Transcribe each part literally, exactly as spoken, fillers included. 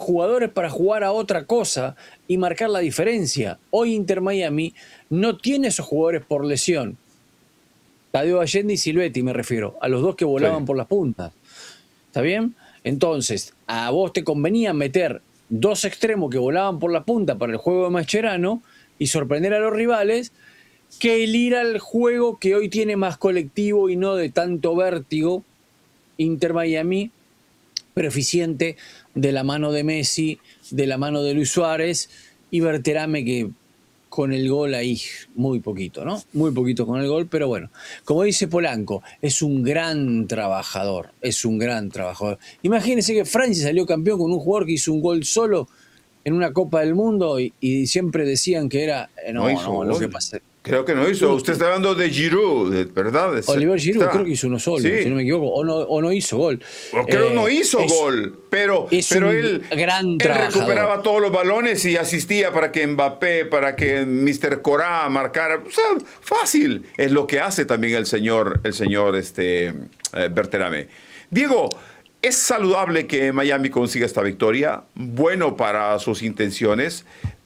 jugadores para jugar a otra cosa y marcar la diferencia. Hoy Inter Miami no tiene esos jugadores por lesión. Tadeo Allende y Silvetti me refiero, a los dos que volaban Sí. por las puntas. ¿Está bien? Entonces, a vos te convenía meter dos extremos que volaban por la punta para el juego de Mascherano y sorprender a los rivales, que el ir al juego que hoy tiene más colectivo y no de tanto vértigo, Inter Miami, pero eficiente, de la mano de Messi, de la mano de Luis Suárez, y Berterame que con el gol ahí, muy poquito, ¿no? Muy poquito con el gol, pero bueno, como dice Polanco, es un gran trabajador, es un gran trabajador. Imagínense que Francia salió campeón con un jugador que hizo un gol solo en una Copa del Mundo y, y siempre decían que era, eh, no, No hizo no, gol. lo que pasa. Creo que no hizo. Usted está hablando de Giroud, ¿verdad? Oliver Giroud Está. creo que hizo uno solo, Sí. si no me equivoco, o no, o no hizo gol. O creo Eh, no hizo es, gol, pero, es pero un él, gran él trabajador. recuperaba todos los balones y asistía para que Mbappé, para que mister Corá marcara. O sea, fácil es lo que hace también el señor, el señor este, eh, Berterame. Diego, ¿es saludable que Miami consiga esta victoria? Bueno para sus intenciones,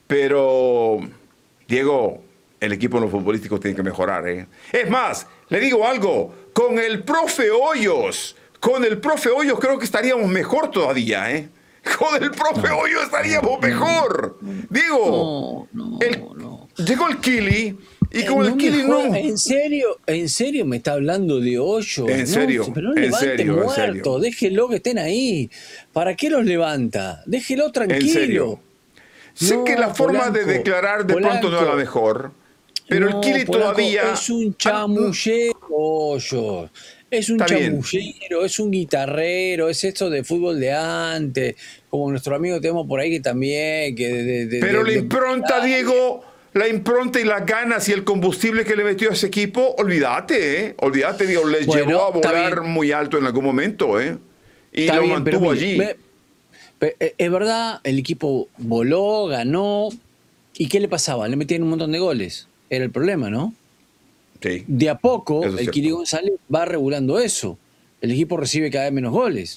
pero Diego, el equipo en lo futbolístico tiene que mejorar, ¿eh? Es más, le digo algo, con el profe Hoyos, con el profe Hoyos creo que estaríamos mejor todavía, ¿eh? Con el profe No, Hoyos estaríamos mejor. Digo, no, no, el, no. llegó el Kili y Eh, con no el me Kili joda, no. ¿En serio? ¿En serio me está hablando de Hoyos? En serio, No, pero no en levante serio, en serio. muertos, déjelo que estén ahí. ¿Para qué los levanta? Déjelo tranquilo. En serio. Sé No, que la forma Polanco, de declarar de pronto no es la Polanco. mejor, pero el No, Kili Polanco, todavía. es un Ah, mm, chamullero, Hoyos. Es un está bien. chamullero, es un guitarrero, es esto de fútbol de antes, como nuestro amigo tenemos por ahí que también, que de, de, de, Pero de- la de- impronta, Diego, la impronta y las ganas y el combustible que le metió a ese equipo, olvídate, ¿eh? Olvídate, Diego, les Bueno, llevó a está volar bien, muy alto en algún momento, ¿eh? Y está lo bien, pero mantuvo mire, allí. me- pe- eh, es verdad, el equipo voló, ganó, ¿y qué le pasaba? Le metían un montón de goles, era el problema, ¿no? Sí, De a poco, eso es el Kili cierto. González va regulando eso. El equipo recibe cada vez menos goles.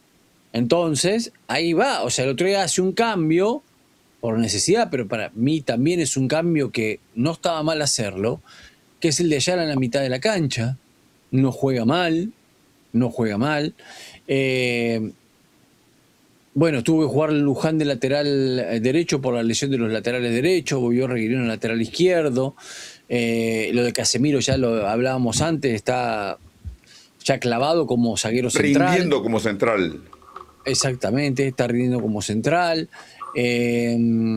Entonces, ahí va. O sea, el otro día hace un cambio por necesidad, pero para mí también es un cambio que no estaba mal hacerlo, que es el de Ayala en la mitad de la cancha. No juega mal, no juega mal. Eh, bueno, tuvo que jugar Luján de lateral derecho por la lesión de los laterales derechos, volvió Reguilón en lateral izquierdo. Eh, lo de Casemiro ya lo hablábamos antes, está ya clavado como zaguero central. Rindiendo como central. Exactamente, está rindiendo como central. Eh,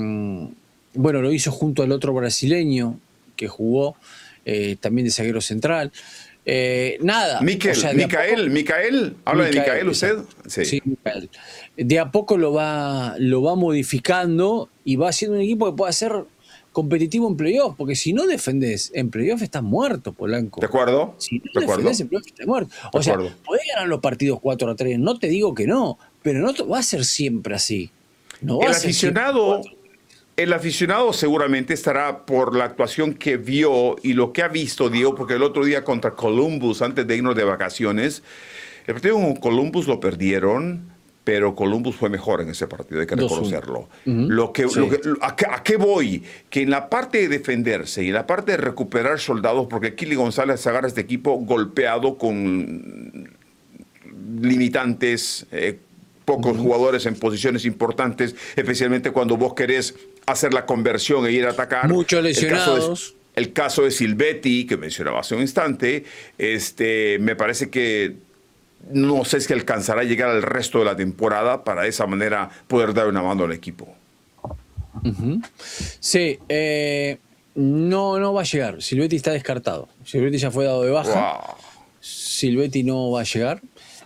bueno, lo hizo junto al otro brasileño que jugó, eh, también de zaguero central. Eh, nada, Miquel, o sea, de a Micael, poco, Micael, ¿habla de Micael usted? exacto. Sí. Sí, Micael. De a poco lo va, lo va modificando y va haciendo un equipo que pueda ser competitivo en playoff, porque si no defendés en playoff estás muerto, Polanco. ¿De acuerdo? Si no ¿De defendés acuerdo? en playoff estás muerto. De O sea, acuerdo. podés ganar los partidos cuatro a tres, no te digo que no, pero no te- va a ser siempre así. No va El a ser siempre aficionado, cuatro. el aficionado seguramente estará por la actuación que vio y lo que ha visto, Diego, porque el otro día contra Columbus, antes de irnos de vacaciones, el partido con Columbus lo perdieron, pero Columbus fue mejor en ese partido, hay que dos uno. reconocerlo. Ujú. Lo que, Sí. lo que- ¿a, qué, a qué voy? Que en la parte de defenderse y en la parte de recuperar soldados, porque Kili González agarra este equipo golpeado con limitantes, eh, pocos jugadores en posiciones importantes, especialmente cuando vos querés hacer la conversión e ir a atacar. Muchos El caso de, lesionados. el caso de Silvetti, que mencionaba hace un instante, este, me parece que no sé si alcanzará a llegar al resto de la temporada para de esa manera poder dar una mano al equipo. Ujú. Sí, eh, no, no va a llegar. Silvetti está descartado. Silvetti ya fue dado de baja. Wow. Silvetti no va a llegar.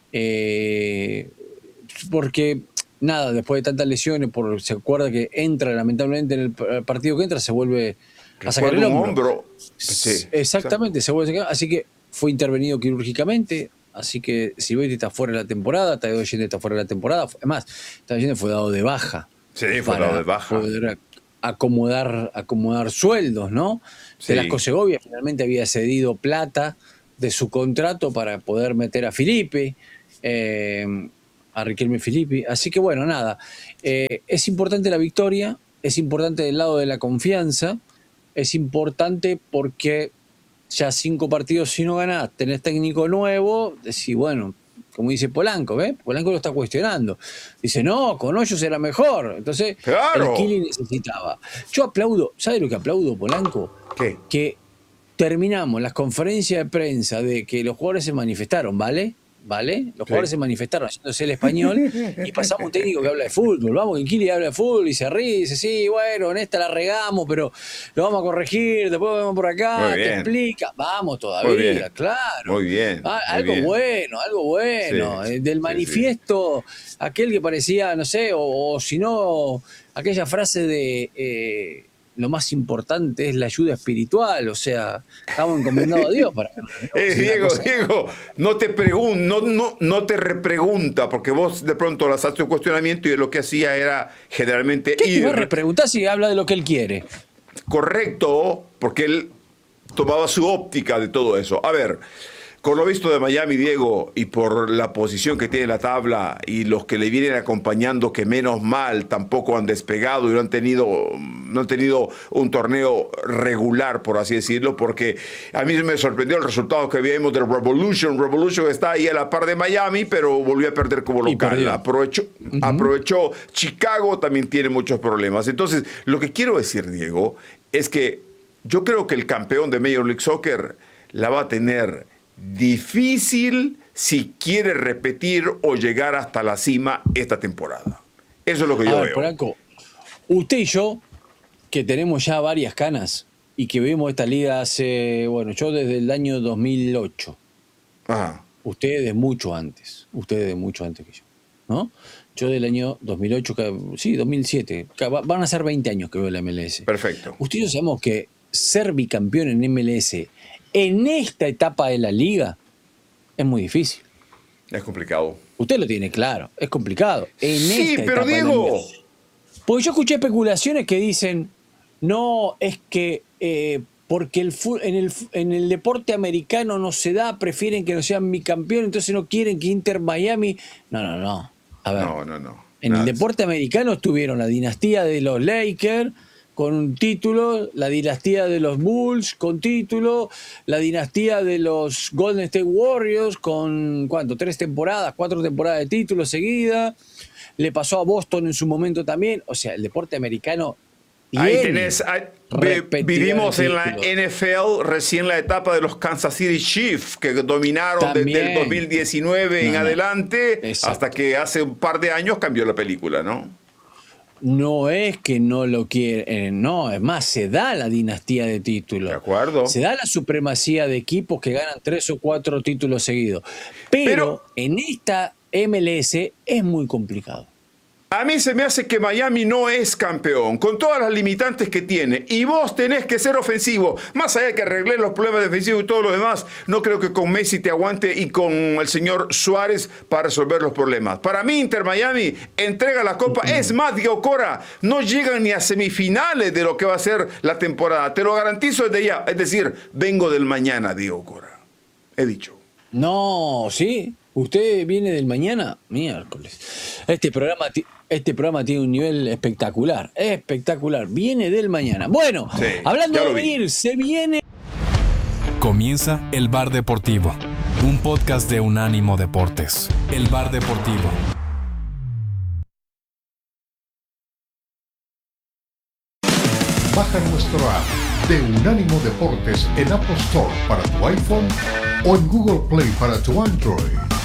Eh, porque, nada, después de tantas lesiones, por, se acuerda que entra, lamentablemente, en el p- partido que entra, se vuelve a sacar el Recuerdo un hombro. hombro. Sí, Exactamente, se vuelve a sacar. Así que fue intervenido quirúrgicamente. Así que Silvetti está fuera de la temporada, Tadeo Allende está fuera de la temporada. Además, Tadeo Allende fue dado de baja. sí, fue Para dado de baja. poder acomodar, acomodar sueldos, ¿no? Sí. Velasco Segovia finalmente había cedido plata de su contrato para poder meter a Felipe. Eh, a Riquelme Filippi. Así que bueno, nada, eh, es importante la victoria, es importante del lado de la confianza, es importante porque ya cinco partidos si no ganás, tenés técnico nuevo, decís, bueno, como dice Polanco, ¿ves? Polanco lo está cuestionando. Dice, no, con Hoyos era mejor. Entonces, Claro. el Kili necesitaba. Yo aplaudo, ¿sabe lo que aplaudo, Polanco? ¿Qué? Que terminamos las conferencias de prensa de que los jugadores se manifestaron, ¿vale? ¿Vale? Los Sí. jugadores se manifestaron haciéndose el español y pasamos un técnico que habla de fútbol. Vamos, que Kili habla de fútbol y se ríe y dice, sí, bueno, en esta la regamos, pero lo vamos a corregir, después vamos por acá, Muy te bien. explica. Vamos Muy todavía, bien. claro. Muy bien, Ah, muy algo bien. bueno, algo bueno. Sí, Eh, Del sí, manifiesto, aquel que parecía, no sé, o, o si no, aquella frase de... eh, lo más importante es la ayuda espiritual, o sea, estamos encomendados a Dios para... Eh, si una Diego, cosa- Diego, no te pregun no, no, no te repregunta, porque vos de pronto lanzaste un cuestionamiento y lo que hacía era generalmente ¿Qué te ir va a repreguntar si habla de lo que él quiere? correcto, porque él tomaba su óptica de todo eso. A ver, con lo visto de Miami, Diego, y por la posición que tiene en la tabla y los que le vienen acompañando, que menos mal tampoco han despegado y no han tenido, no han tenido un torneo regular, por así decirlo, porque a mí me sorprendió el resultado que vimos del Revolution. Revolution está ahí a la par de Miami, pero volvió a perder como Y local. perdió. Aprovechó, aprovechó. Chicago también tiene muchos problemas. Entonces, lo que quiero decir, Diego, es que yo creo que el campeón de Major League Soccer la va a tener difícil si quiere repetir o llegar hasta la cima esta temporada. Eso es lo que A yo ver, veo. Polanco, usted y yo, que tenemos ya varias canas y que vemos esta liga hace, bueno, yo desde el año dos mil ocho, Ajá. usted de mucho antes, usted de mucho antes que yo, ¿no? Yo del año dos mil ocho, que- sí, dos mil siete, que va- van a ser veinte años que veo la M L S. Perfecto. Usted y yo sabemos que ser bicampeón en M L S en esta etapa de la liga es muy difícil. Es complicado. Usted lo tiene claro, es complicado. En Sí, esta pero etapa de la Diego. liga. Porque yo escuché especulaciones que dicen, no, es que eh, porque el fu- en, el, fu- en el deporte americano no se da, prefieren que no sean bicampeón, entonces no quieren que Inter Miami... No, no, no. A ver, No, no, no. en Nada. el deporte americano estuvieron la dinastía de los Lakers con un título, la dinastía de los Bulls con título, la dinastía de los Golden State Warriors con, ¿cuánto? Tres temporadas, cuatro temporadas de título seguida. Le pasó a Boston en su momento también. O sea, el deporte americano... Ahí tiene tenés, ahí- vi- repetidores vivimos de en la títulos. N F L recién la etapa de los Kansas City Chiefs, que dominaron desde el También. dos mil diecinueve en No, no. adelante, Exacto. hasta que hace un par de años cambió la película, ¿no? No es que no lo quieren, no, es más, se da la dinastía de títulos. De acuerdo. Se da la supremacía de equipos que ganan tres o cuatro títulos seguidos. Pero, Pero- en esta M L S es muy complicado. A mí se me hace que Miami no es campeón, con todas las limitantes que tiene. Y vos tenés que ser ofensivo. Más allá de que arregles los problemas defensivos y todo lo demás, no creo que con Messi te aguante y con el señor Suárez para resolver los problemas. Para mí, Inter Miami entrega la copa. Es más, Diego Cora, no llegan ni a semifinales de lo que va a ser la temporada. Te lo garantizo desde ya. Es decir, vengo del mañana, Diego Cora. He dicho. No, ¿sí? ¿Usted viene del mañana? Miércoles. Este programa, ti- este programa tiene un nivel espectacular. Espectacular. Viene del mañana. Bueno, Sí, hablando ya de lo vi. venir, se viene... Comienza El Bar Deportivo, un podcast de Unánimo Deportes. El Bar Deportivo. Baja nuestro app de Unánimo Deportes en Apple Store para tu iPhone o en Google Play para tu Android.